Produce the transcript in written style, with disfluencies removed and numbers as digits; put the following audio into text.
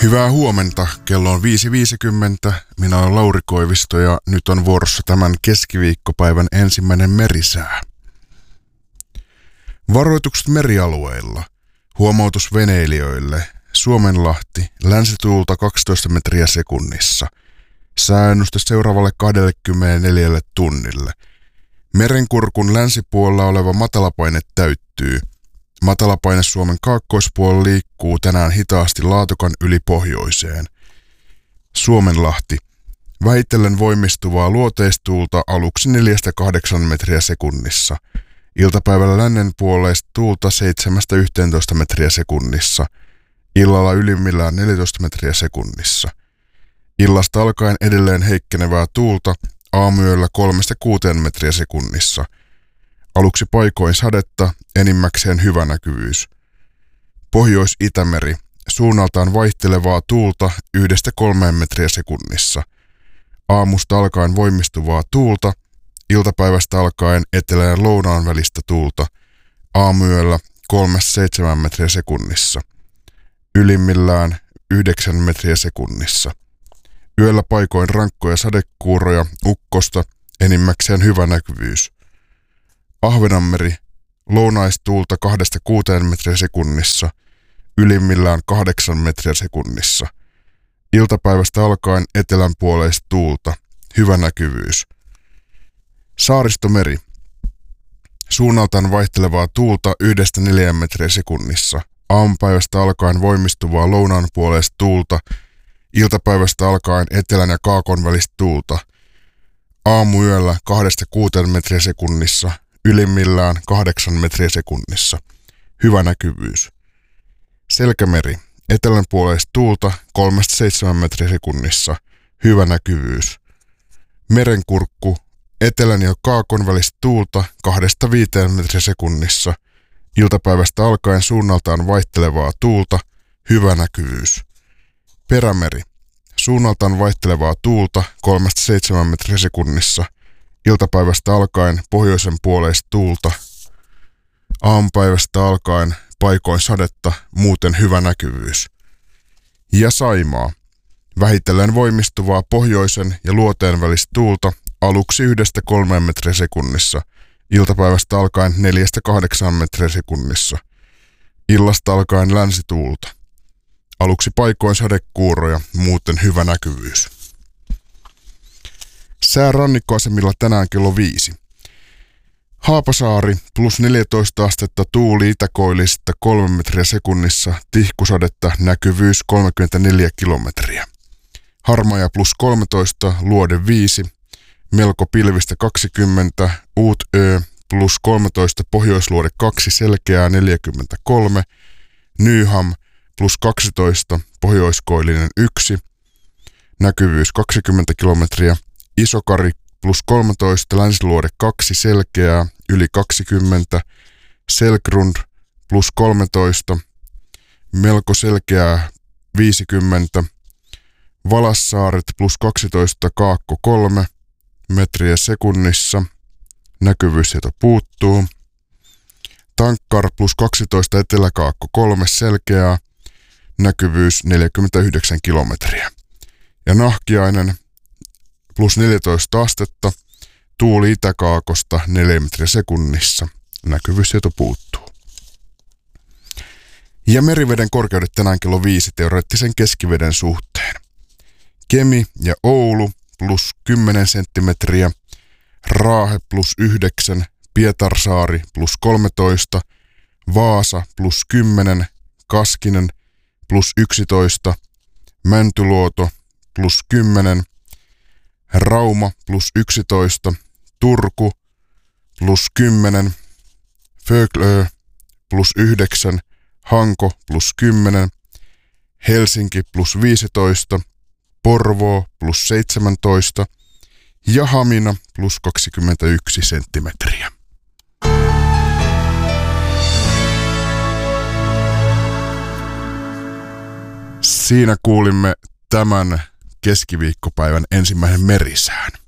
Hyvää huomenta, kello on 5.50, minä olen Lauri Koivisto ja nyt on vuorossa tämän keskiviikkopäivän ensimmäinen merisää. Varoitukset merialueilla, huomautus veneilijöille, Suomenlahti, länsituulta 12 metriä sekunnissa, sääennuste seuraavalle 24 tunnille. Merenkurkun länsipuolella oleva matalapaine täyttyy. Matalapaine Suomen kaakkoispuolella liikkuu tänään hitaasti Laatokan yli pohjoiseen. Suomenlahti. Vähitellen voimistuvaa luoteistuulta aluksi 4-8 metriä sekunnissa. Iltapäivällä lännenpuoleista tuulta 7-11 metriä sekunnissa. Illalla ylimmillään 14 metriä sekunnissa. Illasta alkaen edelleen heikkenevää tuulta aamuyöllä 3-6 metriä sekunnissa. Aluksi paikoin sadetta, enimmäkseen hyvä näkyvyys. Pohjois-Itämeri. Suunnaltaan vaihtelevaa tuulta 1-3 metriä sekunnissa. Aamusta alkaen voimistuvaa tuulta, iltapäivästä alkaen etelän ja lounaan välistä tuulta, aamuyöllä 3-7 metriä sekunnissa. Ylimmillään 9 metriä sekunnissa. Yöllä paikoin rankkoja sadekuuroja, ukkosta, enimmäkseen hyvä näkyvyys. Ahvenanmeri, lounaistuulta 2-6 metriä sekunnissa, ylimmillään 8 metriä sekunnissa. Iltapäivästä alkaen etelänpuoleista tuulta, hyvä näkyvyys. Saaristomeri, suunnaltaan vaihtelevaa tuulta 1-4 metriä sekunnissa. Aamupäivästä alkaen voimistuvaa lounaanpuoleista tuulta, iltapäivästä alkaen etelän ja kaakon välistä tuulta. Aamuyöllä 2-6 metriä sekunnissa, ylimmillään 8 metriä sekunnissa. Hyvä näkyvyys. Selkämeri. Etelänpuoleista tuulta 3-7 metriä sekunnissa. Hyvä näkyvyys. Merenkurkku. Etelän ja kaakon välistä tuulta 2-5 metriä sekunnissa. Iltapäivästä alkaen suunnaltaan vaihtelevaa tuulta. Hyvä näkyvyys. Perämeri. Suunnaltaan vaihtelevaa tuulta 3-7 metriä sekunnissa. Iltapäivästä alkaen pohjoisen puoleista tuulta. Aamupäivästä alkaen paikoin sadetta, muuten hyvä näkyvyys. Ja Saimaa. Vähitellen voimistuvaa pohjoisen ja luoteen välistä tuulta aluksi 1-3 metriä sekunnissa. Iltapäivästä alkaen 4-8 metriä sekunnissa. Illasta alkaen länsituulta. Aluksi paikoin sadekuuroja, muuten hyvä näkyvyys. Sää rannikkoasemilla tänään kello 5. Haapasaari plus 14 astetta, tuuli itäkoillisesta 3 metriä sekunnissa, tihkusadetta, näkyvyys 34 kilometriä. Harmaja plus 13, luode 5, melko pilvistä 20, Uutö plus 13, pohjoisluode 2, selkeää 43, Nyham plus 12, pohjoiskoillinen 1, näkyvyys 20 kilometriä. Isokari plus 13, länsiluode 2, selkeää, yli 20, Selgrund plus 13, melko selkeää 50, Valassaaret plus 12, kaakko 3 metriä sekunnissa, näkyvyystieto puuttuu, Tankkar plus 12, eteläkaakko 3, selkeää, näkyvyys 49 kilometriä. Ja Nahkiainen plus 14 astetta, tuuli itäkaakosta 4 metriä sekunnissa, näkyvyystieto puuttuu. Ja meriveden korkeudet tänään kello 5 teoreettisen keskiveden suhteen. Kemi ja Oulu plus 10 senttimetriä, Raahe plus 9, Pietarsaari plus 13, Vaasa plus 10, Kaskinen plus 11, Mäntyluoto plus 10, Rauma plus 11, Turku plus 10, Föglö plus 9, Hanko plus 10, Helsinki plus 15, Porvoo plus 17 ja Hamina plus 21 senttimetriä. Siinä kuulimme tämän keskiviikkopäivän ensimmäisen merisään.